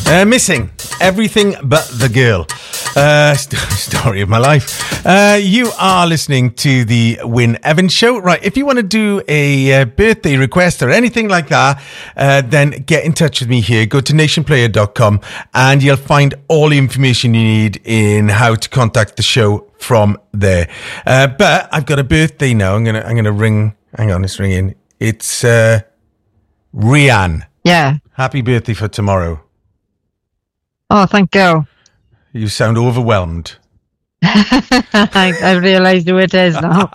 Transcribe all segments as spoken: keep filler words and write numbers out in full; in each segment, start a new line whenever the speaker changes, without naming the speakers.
Uh, missing Everything But the Girl. Uh, st- story of my life. Uh, you are listening to the Wyn Evans Show. Right, if you want to do a uh, birthday request or anything like that, uh, then get in touch with me here. Go to nation player dot com and you'll find all the information you need in how to contact the show from there. Uh, but I've got a birthday now. I'm gonna, I'm gonna ring. Hang on, it's ringing. It's uh, Rianne.
Yeah.
Happy birthday for tomorrow.
Oh, thank you.
You sound overwhelmed.
I, I realise who it is now.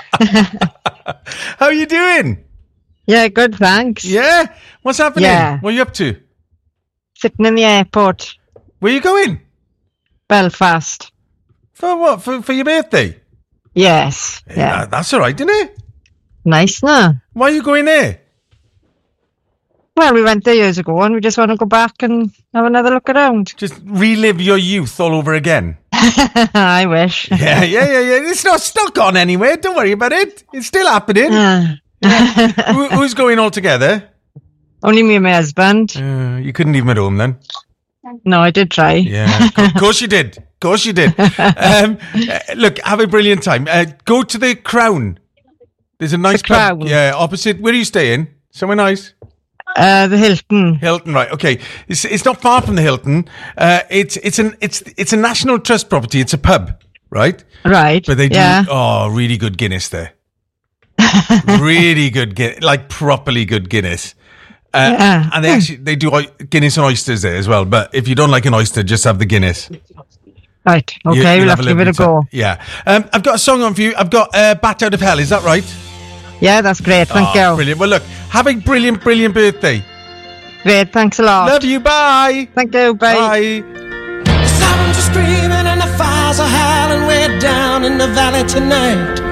How are you doing?
Yeah, good, thanks.
Yeah? What's happening?
Yeah.
What are you up to?
Sitting in the airport.
Where are you going?
Belfast.
For what? For, for your birthday?
Yes. Yeah.
yeah. That's all right, isn't it?
Nice, no?
Why are you going there?
Well, we went there years ago and we just want to go back and have another look around.
Just relive your youth all over again.
I wish.
Yeah, yeah, yeah, yeah. It's not, it's not gone anywhere. Don't worry about it. It's still happening.
Uh.
Yeah. Who, who's going all together?
Only me and my husband.
Uh, you couldn't leave him at home then?
No, I did try.
Yeah, of course you did. Of course you did. Um, uh, look, have a brilliant time. Uh, go to the Crown. There's a nice
the
club.
Crown.
Yeah, opposite. Where are you staying? Somewhere nice?
Uh, the Hilton.
Hilton, right? Okay, it's it's not far from the Hilton. Uh, it's it's an it's it's a National Trust property. It's a pub, right?
Right.
But they do
yeah.
oh really good Guinness there. Really good Guinness, like properly good Guinness. Uh,
yeah.
And they actually they do oi- Guinness and oysters there as well. But if you don't like an oyster, just have the Guinness.
Right. Okay,
You-
we'll
you'll
have to give it a
lovely
go.
time. Yeah. Um, I've got a song on for you. I've got uh, Bat Out of Hell. Is that right?
Yeah, that's great. Thank
oh,
you.
Brilliant. Well, look, have a brilliant, brilliant birthday.
Great. Thanks a lot.
Love you. Bye.
Thank you. Bye.
Bye.
The sirens are screaming and the fires are howling way down in the valley tonight.